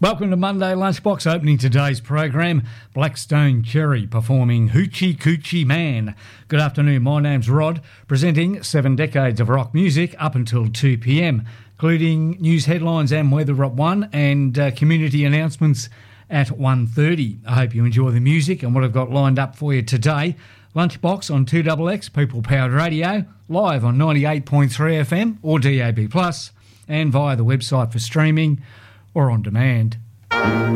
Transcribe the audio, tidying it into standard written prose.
Welcome to Monday Lunchbox. Opening today's program, Blackstone Cherry performing Hoochie Coochie Man. Good afternoon, my name's Rod, presenting 7 decades of rock music up until 2 p.m, including news headlines and weather at 1 and community announcements at 1:30. I hope you enjoy the music and what I've got lined up for you today. Lunchbox on 2XX, People Powered Radio, live on 98.3 FM or DAB+, and via the website for streaming or on demand.